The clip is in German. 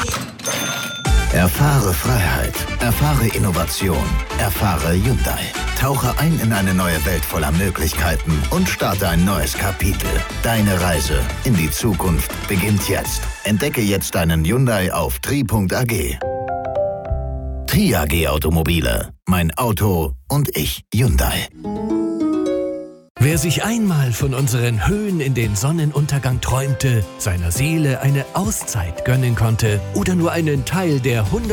Erfahre Freiheit. Erfahre Innovation. Erfahre Hyundai. Tauche ein in eine neue Welt voller Möglichkeiten und starte ein neues Kapitel. Deine Reise in die Zukunft beginnt jetzt. Entdecke jetzt deinen Hyundai auf tri.ag. Tri AG Automobile. Mein Auto und ich. Hyundai. Wer sich einmal von unseren Höhen in den Sonnenuntergang träumte, seiner Seele eine Auszeit gönnen konnte oder nur einen Teil der